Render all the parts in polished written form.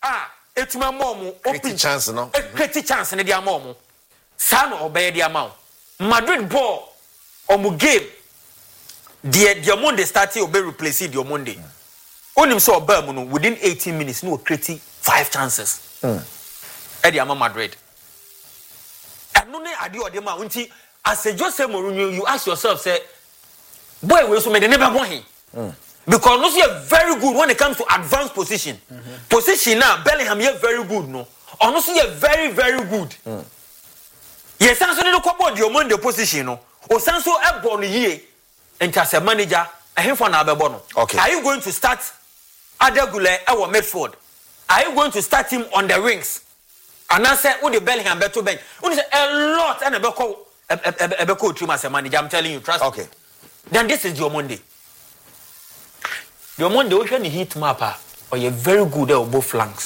etuma mom open chance no create chance ne dia mom sa no obey dia ma Madrid ball omu game the Monday started obe replace the Monday onim so oba mu no within 18 minutes no create 5 chances e dia ma Madrid eno ne ade ode ma unti as a Jose Mourinho you ask yourself say boy we so me never born him because no see very good when it comes to advanced position position now Bellingham is very good no ono see very good yes sanso ne ko board your Monday position no o sanso e born here and as a manager ahemfo na abebo no okay are you going to start Adegule our midfield are you going to start him on the wings and I say who the Bellingham better bench who say a lot and ebeko team as a manager I'm telling you trust okay then this is your Monday we can hit map or you very good at both flanks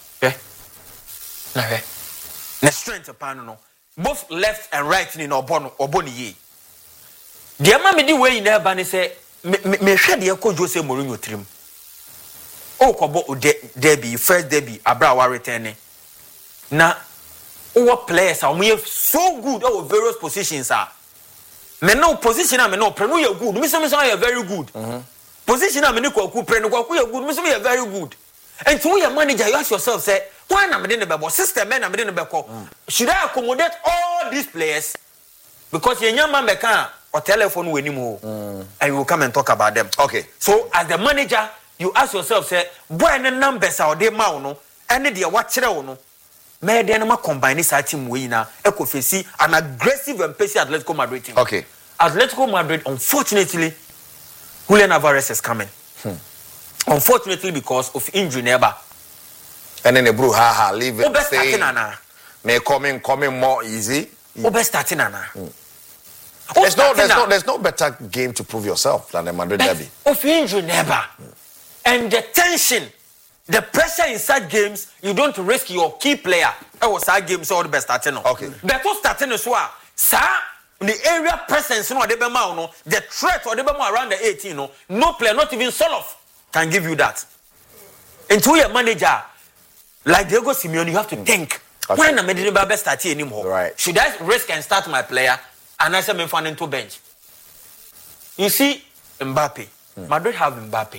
na strength upon no both left and right in oboni ye the ama me di way in there ban say me hwe de ko Jose Mourinho trim o ko bo derby first derby abra wa return na our players are so good at various positions me no position me no pre no you good me say you very good position me no kwaku pre no kwaku you good me say you very good and to your manager you ask yourself say why na me dey be system na me dey be call should I accommodate all these players because your young man be can or telephone we anymore and we will come and talk about them okay so as the manager you ask yourself say boy na numbers are dey ma no any dey wa kire wo no me dey na ma combine this team we na ekofesi an aggressive and pacey Atletico Madrid team okay Atletico Madrid unfortunately Julian Alvarez is coming unfortunately because of injury never and then the bro leave it say may coming more easy starting ana there's no better game to prove yourself than the Madrid derby of injury never and the tension the pressure in such games you don't risk your key player that was our game so the best starting okay better starting as well sir the area presence no dey be ma no the threat or dey be ma around the 18 no player not even Soloff can give you that into your manager like Diego Simeone you have to think why na me dey be start anymore right should I risk and start my player and I say me fan into bench you see Mbappe Madrid have Mbappe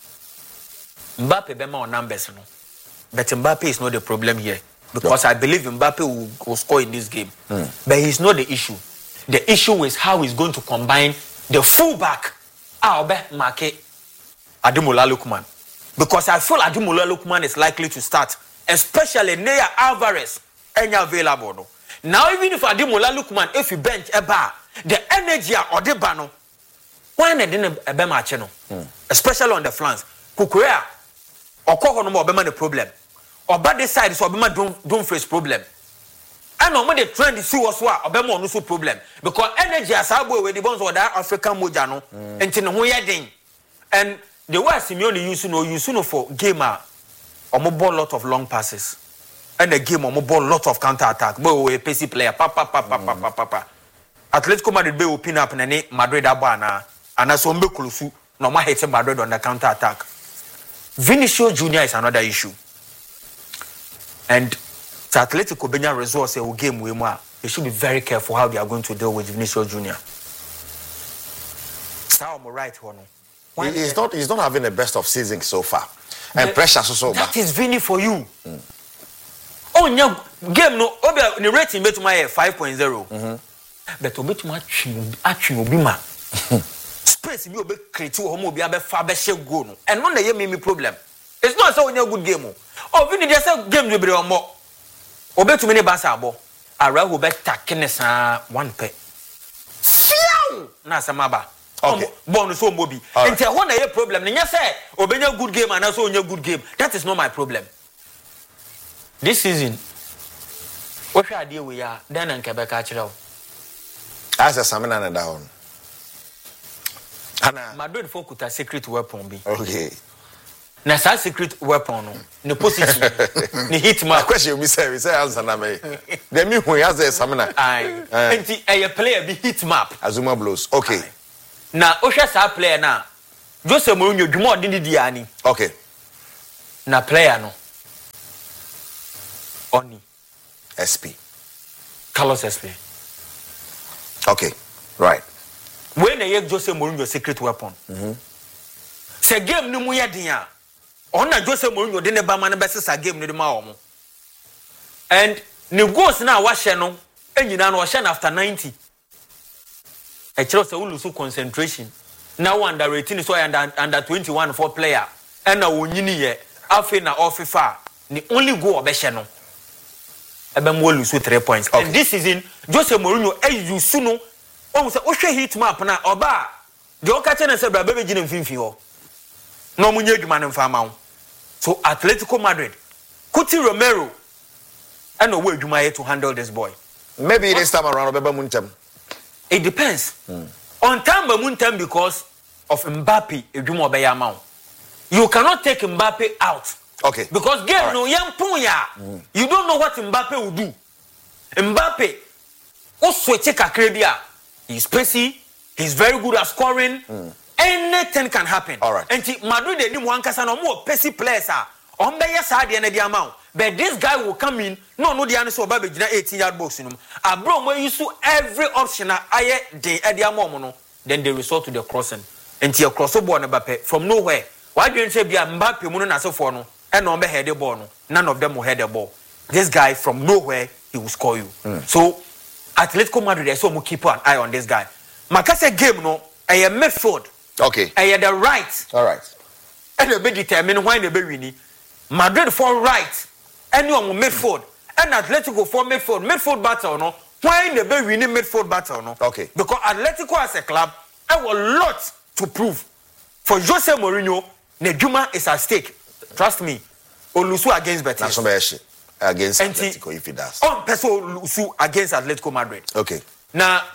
be ma numbers no but Mbappe is not the problem here because I believe Mbappe will score in this game but he's not the issue. The issue is how he's going to combine the fullback Marke Ademola Lookman because I feel Ademola Lookman is likely to start especially Neya Alvarez enya available no. Now even if Ademola Lookman if you bench the energy or the bano why na dey ebe match no especially on the flanks Kukurea okoko no mo be man the problem oba this side so be man don't face problem and no the trend see was wa oba mo no so problem because energy as abo we the bones of that African moja no enti ne ho yeden and the way Simeone use no for game omo ball lot of long passes and the game omo ball lot of counter attack but we pacey player pa Atletico Madrid be open up na ne Madrid abana and so mbe close no ma hit Madrid on the counter attack. Vinicius Junior is another issue. And the Atletico Benya resource a game we they should be very careful how they are going to deal with Vinicius Junior. How am I right or no? He's not having the best of season so far. And pressure so that is Vini for you. Oh yeah, game no the rating bet my 5.0. But obet my actually obima. Space be obe create homo be abe fa be share goal no. And no na ye me problem. It's not so a good game. Oh, Vini dey say game no be omo. Obetumi ne Barca abo. Araho be takenesa one pe. Fiao na samaba. Okay. Born so mobi. Until when a problem, then you say, Obenya good game and also a good game. That is not my problem. This season, what idea we are, then and Quebec actually. As a salmon and down. Madrid focus a secret weapon be. Okay. Na sa secret weapon no. Ne position. Ne hit ma. Question we say answer na me. Dem me who has a salmon. Aye. Enti a player be hit map. Azuma blows. Okay. Aye. Na ohwe sa player na Jose Mourinho dwuma odin di ani. Okay. Na player no Oni. SP. Carlos SP. Okay, right. When a Jose Mourinho secret weapon. Say game no mu yedin ona Jose Mourinho de ne ba ma ne besa game no de ma omo. And ne goals na wa hye no enyina no hye after 90. E kire say we lose concentration. Now under 18 so under 21 for player. And na wonyini ye afi na ofifa the only goal obehye no. Ebe mo lose 3 points. Okay. And this season Jose Mourinho use no o say o hwe heat map na oba de o ka che na say bra be gina mfimfin ho. No munye adwuma ne mfa ma wo. So Atletico Madrid Cuti Romero and we adwuma here to handle this boy. Maybe this time around obeba muntem. It depends. On time muntem because of Mbappe adwuma obeya ma wo. You cannot take Mbappe out. Okay. Because game right. No yampun ya. You don't know what Mbappe will do. Mbappe o switch kakra bia. He's pacey, he's very good at scoring. Anything can happen. All right. And Madrid they need one kasa no more pacey players are. On be yes side na dia amount. But this guy will come in. No the answer oba be gina 18-yard box no. Abro when you use every option aye dey e dia mom no. Then they resort to the crossing. And your cross ball na Mbappe from nowhere. Why do you say bia Mbappe mu no na so for no? And on be head the ball no. None of them will head the ball. This guy from nowhere he will score you. So Atletico Madrid they so mu keep an eye on this guy. Makase game no a midfield. Okay. And the right. All right. And they be determine why they be winning. Madrid for right. And you on midfield. And Atletico for midfield. Midfield battle no. Why they be winning midfield battle no? Okay. Because Atletico as a club have a lot to prove. For Jose Mourinho, Nejuma is at stake. Trust me. Olusu against Betis. National against Atletico if he does. On Peso Olusu against Atletico Madrid. Okay. Now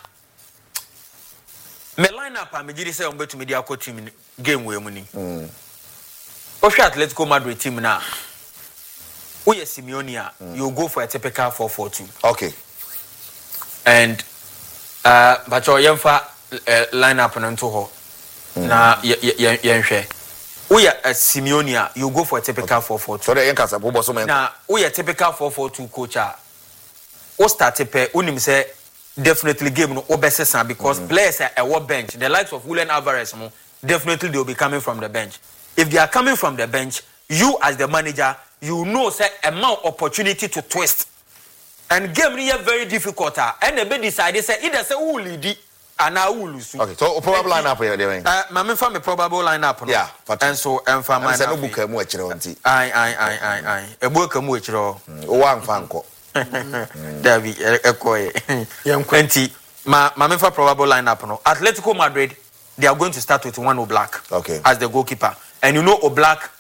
me line up and me did say on bet to media team game we money. Osha Atletico Madrid team now. Oye Simeone you go for a typical 4-4-2. Okay. And but your yemfa line up and to ho. Na yenhwe. Oye Simeone you go for a typical 4-4-2. So the yenkasa bobo so men. Na oye typical 4-4-2 coach o start pe unim say definitely game no obesesa because players are at bench. The likes of Julian Alvarez, definitely they will be coming from the bench. If they are coming from the bench, you as the manager, you know say amount opportunity to twist. And game is very difficult. And the big decided say either say who lead and now who lose. Okay, so probable lineup here doing. My from a probable lineup. No? Yeah, and so and for my no book mu echiro nti. Aye. E book mu echiro. O wan fanko. David Ekoye. Yankwenti my probable lineup no. Atletico Madrid they are going to start with one Oblak as the goalkeeper. And you know Oblak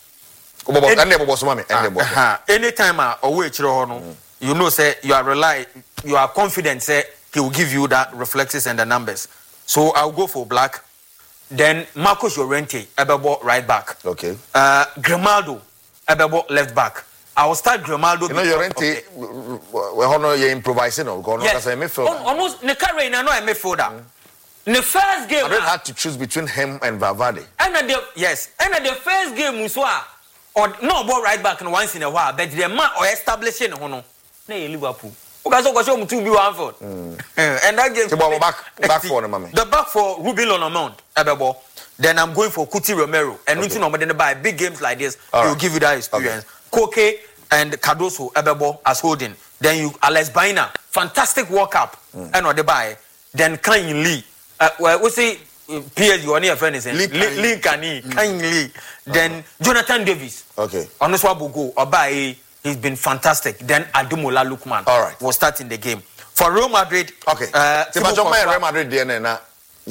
anytime away no, you know say you are confident say he will give you that reflexes and the numbers. So I'll go for Oblak. Then Marcos Llorente Ebebo right back. Okay. Grimaldo Ebebo left back. I will start Grimaldo. You know, Llorente, you're improvising. Yes. Almost the carry no a midfielder. The first game, I had to choose between him and Valverde. And the first game we saw, or no ball right back once in a while, but the man or establishing no, Liverpool. Because I show to be one for. And that game, back for the back for Ruben Lonomount, Ebebo. Then I'm going for Cuti Romero, and okay. Nobody buy big games like this. He will give you that experience. Okay. Koke and Cardoso Ebebo as holding. Then you Alex Baina, fantastic walk up, and or the buy. Then Kanye Lee. Well, we say PSG on your friend is Lee Kanye Lee. Then Jonathan Davis. Okay. On this one will go or buy. He's been fantastic. Then Ademola Lookman. All right. Was starting the game for Real Madrid. Okay. Real Madrid DNA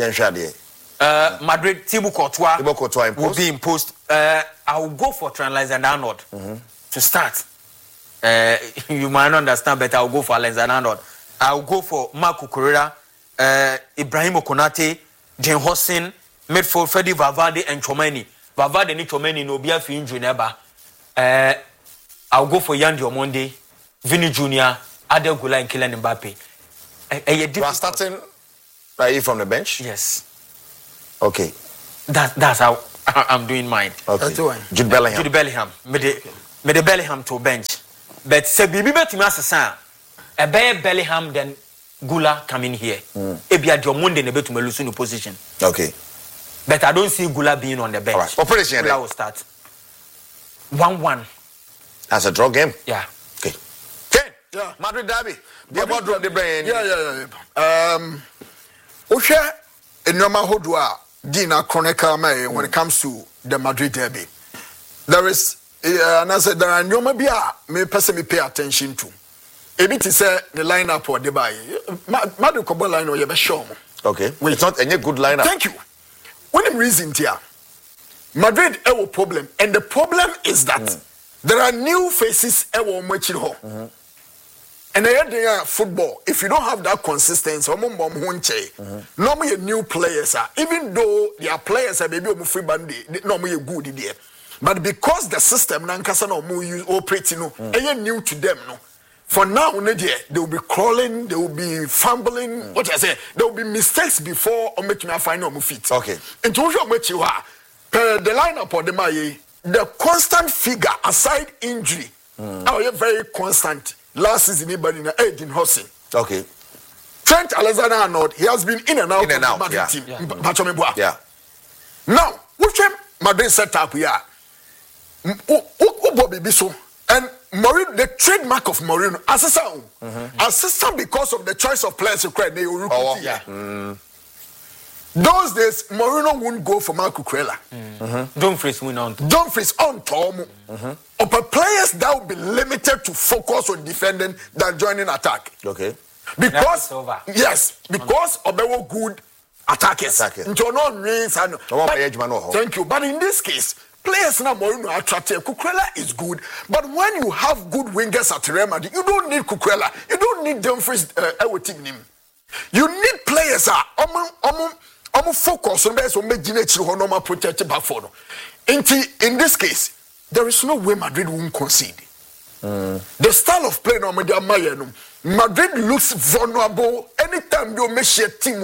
Madrid Thibaut Courtois will be imposed. I will go for Trent Alexander-Arnold to start. You might not understand, but I will go for Alexander-Arnold. I will go for Marco Correa, Ibrahim Konate, Jane Hossin, midfield Freddy Valverde and Chomeni. Valverde and Chomeni no be a fi injury never. I will go for Yandy Omonde, Vinny Jr., Adel Gula and Kylian Mbappe. You are starting from the bench? Yes. Okay. That's how I'm doing mine. Okay. Jude Bellingham. Made the Bellingham to bench. But Sebibi betimi asesa a Bellingham then Gula coming here. Ebia your Monday ne betumi lose in position. Okay. But I don't see Gula being on the bench. Right. Operation Gula will start 1-1. That's a draw game. Yeah. Okay. Ken. Yeah. Madrid derby. The about drop the brain. Yeah. Osha enoma hodua Dina Chronicle when it comes to the Madrid derby. There is and I said there are no me person me pay attention to. Ebi to say the lineup or the buy. Madrid Kobo line or you be sure. Okay. Well, it's not any good lineup. Thank you. When the reason here, Madrid have a problem, and the problem is that there are new faces ever much and the football, if you don't have that consistency, normally new players are, even though they are players are maybe free bandy, normally good there. But because the system nankasa no more use operating new to them no. For now, they will be crawling, they will be fumbling. What I say, there will be mistakes before or make me find no feet. Okay. And to show what you are, the lineup of the constant figure aside injury, now you're very constant. Last season, anybody in Edin Hossin. Okay. Trent Alexander-Arnold, he has been in and out of the Madrid team. Yeah. Now, which Madrid set up here? Bobby Bisso and Mourinho, the trademark of Mourinho, assistant because of the choice of players who cried. Those days, Mourinho wouldn't go for Marco Cucurella. Dumfries went on. Dumfries on Tom. Upper players that would be limited to focus on defending than joining attack. Okay. Because because Obewo good attackers. Thank you. But in this case, players now Mourinho attractive. Cucurella is good, but when you have good wingers at Real Madrid, you don't need Cucurella. You don't need Dumfries. You need players focus on best on making normal protected back for. In this case, there is no way Madrid won't concede. The style of play Madrid looks vulnerable anytime you make a team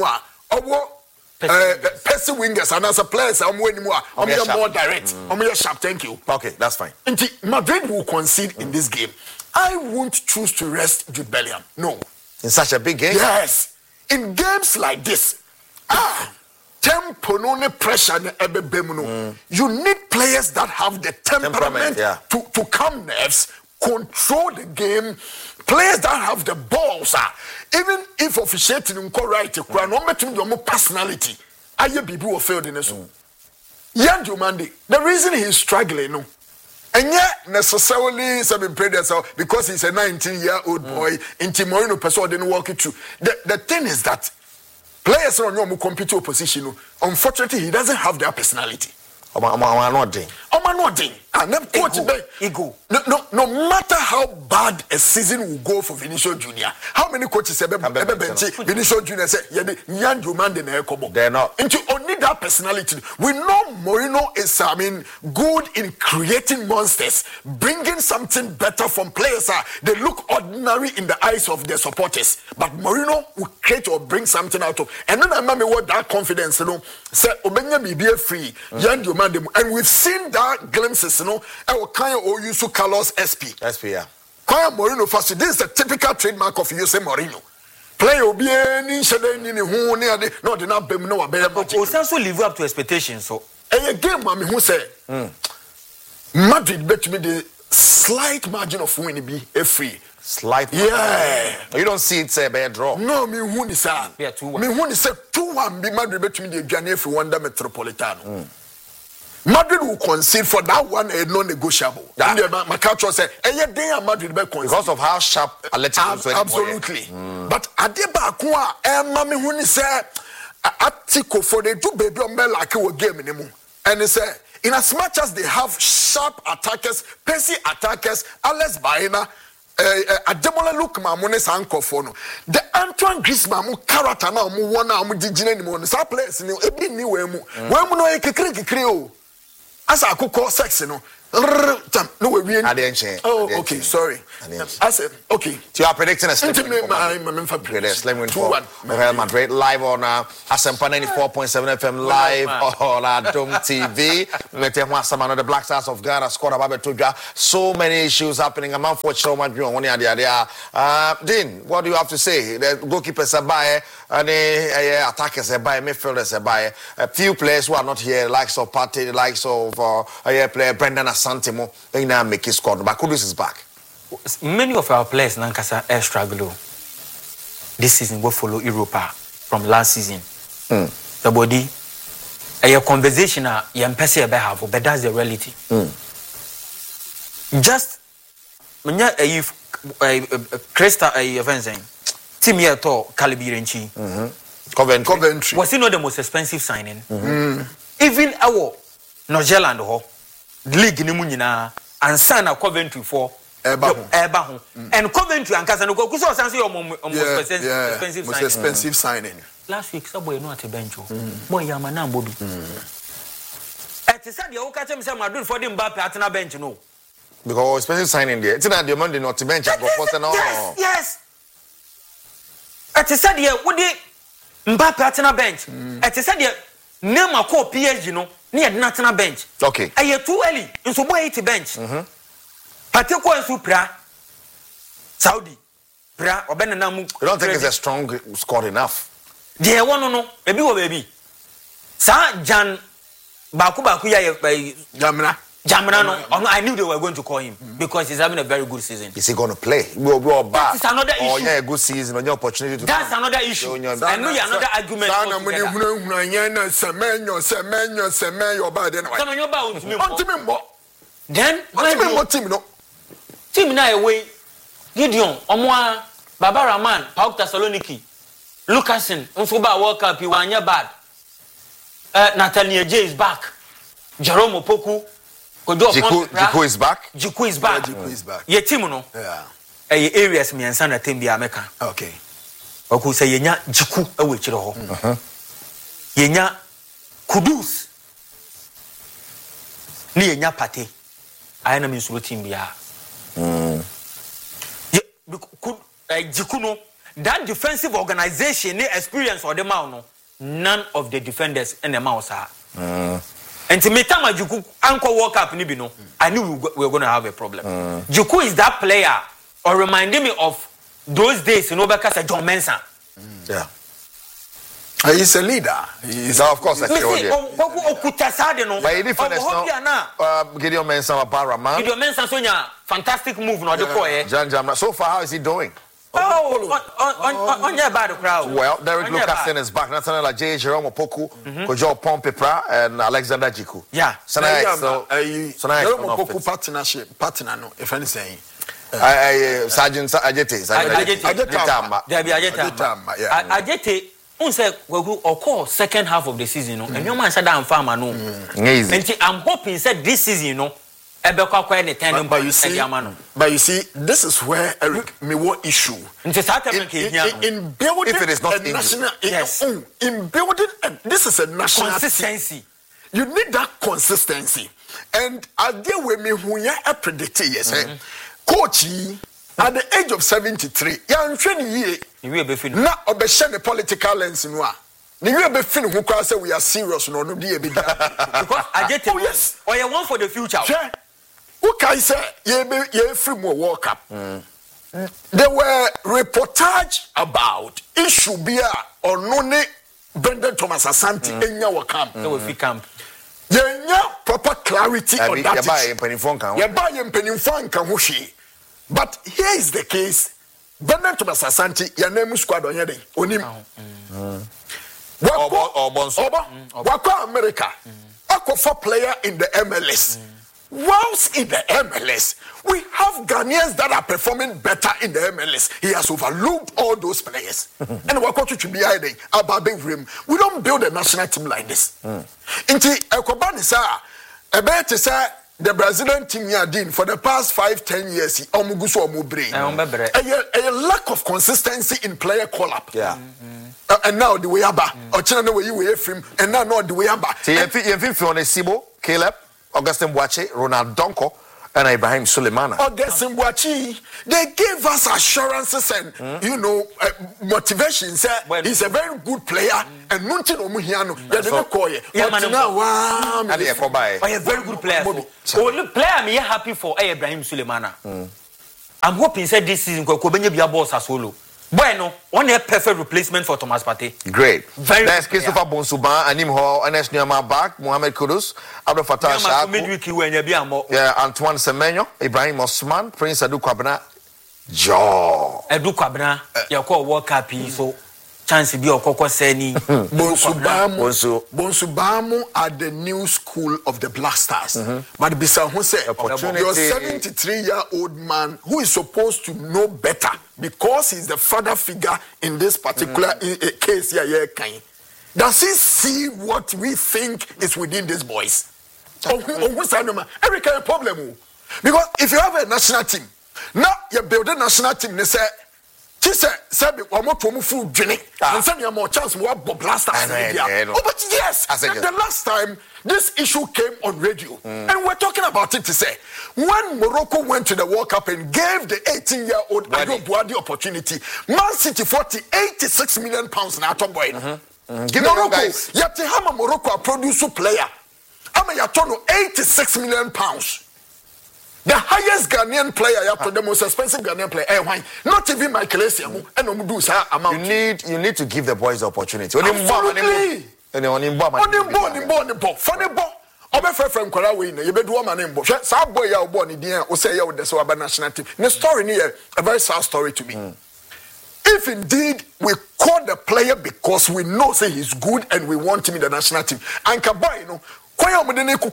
Percy wingers and as a players I'm more direct. I'm sharp. Thank you. Okay, that's fine. Madrid will concede in this game. I won't choose to rest Jude Bellingham. No. In such a big game? Yes. In games like this, tempo no pressure you need players that have the temperament to calm nerves, control the game, players that have the balls. Even if officiating in right, no personality, people will fail in this. Young Jumandi, the reason he's struggling, no. And yet, necessarily, some players because he's a 19-year-old boy, in Timorino, person didn't walk it through. The thing is that players on your compete opposition. Unfortunately, he doesn't have their personality. Ego. No matter how bad a season will go for Vinicius Junior, how many coaches have Vinicius Junior say, they're not. And you only that personality. We know Mourinho is, good in creating monsters, bringing something better from players. They look ordinary in the eyes of their supporters, but Mourinho will create or bring something out of. And then I remember what that confidence, say, Obenya be free, and we've seen that glimpses, I kind of use Carlos SP. Yeah. Kaya Mourinho first. This is the typical trademark of Jose Mourinho. Play obieni shedeni ni hu ni ade no de na bem no abere but also live up to expectations so a game mami hu say Madrid bet me the slight margin of win be a free slight you don't see it's a bad draw no me hu ni say me hu ni say 2-1 be Madrid bet me the Adriano for Wanda Metropolitano. Madrid will concede for that one a non-negotiable. My culture said, Madrid will concede because of how sharp Atletico is. Absolutely. But Adeba Kwa, Mami Huni said, Atiko for the two baby on like a game anymore. And he said, in as much as they have sharp attackers, pacey attackers, Alex Baena, Ademola look Mamones anchor for no. The Antoine Griezmann mu character na mu wona mu digine ni mo sa players ni ebi ni we mu no e kekere o asa akoko sex no No, we I didn't change. Oh, okay, sorry. I said, okay. So you are predicting a slim win for Real Madrid live on Asempa 94.7 FM live on Dome TV. The Black Stars of Ghana squad about so many issues happening. I'm unfortunate Madrid on one area. Dean, what do you have to say? The goalkeepers are by and the attackers are by, midfielders are by. A few players who are not here, likes of Partey, the likes of player Brendan Asantemo, they now make his squad. But Kudus is back. Many of our players Nankasa air struggle. This season will follow Europa from last season. The body a conversation you have, but that's the reality. Just when you Cresta team here to Calibirenchi. Coventry. Was he not the most expensive signing? Even our Nogeland ho league ni munyina and sign a Coventry for Eba and Coventry and Casano go so say most expensive signing. Last week Subway no at a bench. Boy Yamana Bobby. At the said you catch him some Madrid for them Mbappe at a bench no. Because expensive signing there. It's not the Monday not to bench go first and all. Yes. At the said you would Mbappe at a bench. At the said you name a co PSG no near national bench. Okay. Are too early in so boy bench. Particular supra Saudi pra obena namu. You don't think it's a strong squad enough? There one no baby sa Jan baku ya Jamina no I knew they were going to call him because he's having a very good season. Is he going to play? We'll back. That's another issue. Oh yeah, a good season on your opportunity to. That's another issue. I know you another argument. Then team na away Gideon Omwa Baba Rahman Pauk Thessaloniki Lucasen Unfoba World Cup he wanya bad. Nathaniel J is back. Jerome Opoku Jiku is back. Jiku is back. Ye team no. Yeah. Areas me ansa na team bia meka. Okay. Oku say yenya Jiku awe chire ho. Yenya Kudus. Ni yenya Partey. Ayana me suru team bia. Jikuno, that defensive organization, the experience or the no, none of the defenders in the mouse are. And to me, time Juku Uncle World Cup Nibino, I knew we were going to have a problem. Juku is that player, or reminding me of those days in Obakasa John Mensah. Yeah. He's a leader. He's of course a leader. But he different Gideon Mensah Baraman. Gideon Mensah Sonia, fantastic move no the boy. Jan Jamra. So far, how is he doing? On your bad crowd. Well, Derek Lucasen is back. Nathaniel like J. Jerome Opoku, Kojo Pompepra, and Alexander Jiku. Yeah. So Jerome Opoku partner no, if anything. Sergeant Ajete. Ajete. Unse we second half of the season no and your man said am farmer no and I'm hoping said this season no ebekwa kwa any time but you see this is where Eric me what issue in building if it is not a national in building this is a national consistency team. You need that consistency and I deal with me who ya predict yes coach at the age of 73 yan hwe na obehye ne political lens no a ne we be fin who kwa say we are serious no no dey be because Ajete yes or you one for the future who can say ye free more World Cup there were reportage about issue bia or no ne Brendan Thomas Asante enya wo camp we fit camp yenya proper clarity on that ya ba yempenimfo anka ho hwe. But here is the case. Brendan Thomas Asante, your name is squad on your day. Onim. Wako America. Wako for player in the MLS. Whilst in the MLS, we have Ghanaians that are performing better in the MLS. He has overlooked all those players. And Wako to be hiding about the rim. We don't build a national team like this. Inti Ekobani sa, ebe say the Brazilian team Yadin for the past 5-10 years, a lack of consistency in player call-up. Yeah. And now the way about, or China way you frame, and now the way about. So you feel on a Sibo, Caleb? Augustine Boache, Ronald Donko, and Ibrahim Sulemana. Augustine Boache, they gave us assurances and motivation. He's a very good player, and Muntin Omuhiano, they didn't call you. A very good player. Only player I'm happy for Ibrahim Sulemana. I'm hoping that this season Kobenye be a boss as solo. Bueno, on a perfect replacement for Thomas Partey. Great. Very There's Christopher Bonsuba, Anim Ho, Ernest Nyama back, Mohamed Kudus, Abdel Fattah Shah. Yeah, Antoine Semenyo, Ibrahim Osman, Prince Adu Kwabena. Joe. Edu Kwabena, you call World Cup, so chance be Okoko Seni. Bonsubamu are the new school of the Black Stars. But Bisa Huse, your 73-year-old man who is supposed to know better because he's the father figure in this particular case here. Does he see what we think is within these boys? Every kind of problem. Because if you have a national team, now you build a national team, they say, Sabi, one more full drink, and send you more chance more blaster. But yes, the last time this issue came on radio, and we're talking about it to say, when Morocco went to the World Cup and gave the 18-year-old Ayo Buadi opportunity, Man City 86 million pounds in Atom Boy. Morocco, Yatihama Morocco, a producer player. I'm a Yatono 86 million pounds. The highest Ghanaian player, the most expensive Ghanaian player, not even Michael Essien, and you need to give the boys the opportunity. Absolutely. Funny ball. From Korawin, you be do a man in Bosch. Some boy are born in the end, or say you the Swaba national team. The story here, a very sad story to me. If indeed we call the player because we know say he's good and we want him in the national team, and Kabai, rough.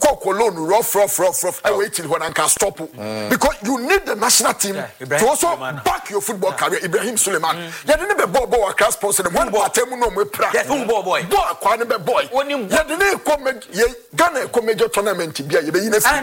I wait till when I can stop. Because you need the national team to also back your football career. Ibrahim Suleiman. You didn't be boy a class person. One boy, boy. You Ghana come major tournament to be a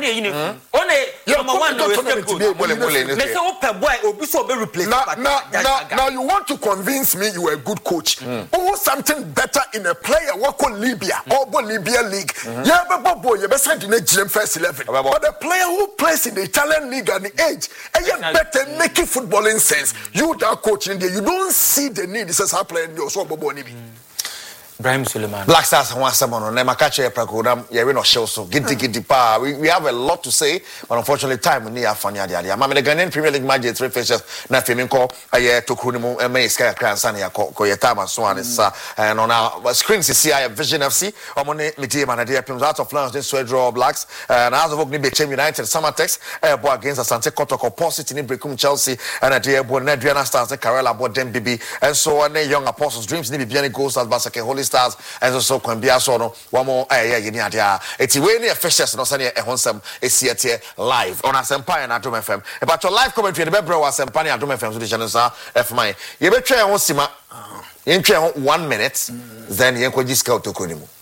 now you want to convince me you are a good coach. Or something better in a player what called Libya or Libya League. Boy, you better in the GM first 11. But the player who plays in the Italian league at the age, and you better make it footballing sense. You that coach in there, you don't see the need. This is how playing your so Bobo Nibi. Ibrahim Suleiman. Black Stars want someone on them. I catch a program. Yeah, we not show so. Giddy pa. We have a lot to say, but unfortunately, time we need a funny idea. I'm the Ghanaian Premier League match. 3 fixtures. Na filming call. I to Kunimu. I Sky Crown Sanya. Ko time and so on is and on our screens. You see, I have Vision FC. I'm on the team and idea. Out of London, this draw Blacks. And as of Ogni Bechem United, Summertex. Boy against Asante Kotoko, Paul City, Brekum Chelsea, and a dear boy Nedriana Stars, Karela, Boy Dembibi, and so on. Young Apostles Dreams. Nibi Biani Goals as Basake Holy Stars, and so can be a son. One more, it's way near Fishes, no Sunny, a Honsam, a theatre live on Asempa and Atom FM. About your live commentary, the Bebro was Sempani Atom FM to the channel, F. My, you better 1 minute, then you can just go to Kunimu.